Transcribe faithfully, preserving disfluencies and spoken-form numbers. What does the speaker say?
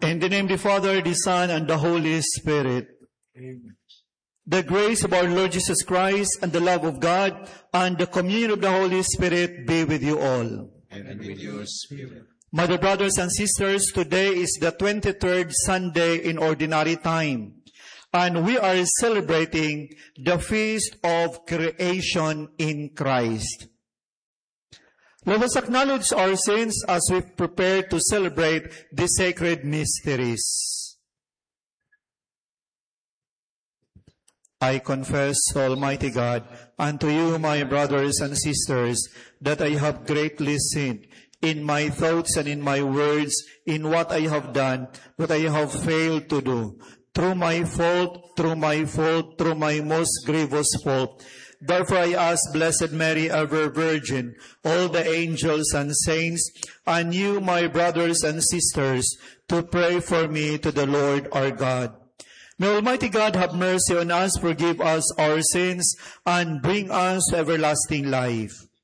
In the name of the Father, the Son, and the Holy Spirit. Amen. The grace of our Lord Jesus Christ, and the love of God, and the communion of the Holy Spirit be with you all. And with your spirit. My dear brothers and sisters, today is the twenty-third Sunday in Ordinary Time, and we are celebrating the Feast of Creation in Christ. Let us acknowledge our sins as we prepare to celebrate the sacred mysteries. I confess, Almighty God, unto you, my brothers and sisters, that I have greatly sinned in my thoughts and in my words, in what I have done, what I have failed to do, through my fault, through my fault, through my most grievous fault. Therefore I ask Blessed Mary, ever Virgin, all the angels and saints, and you, my brothers and sisters, to pray for me to the Lord our God. May Almighty God have mercy on us, forgive us our sins, and bring us to everlasting life.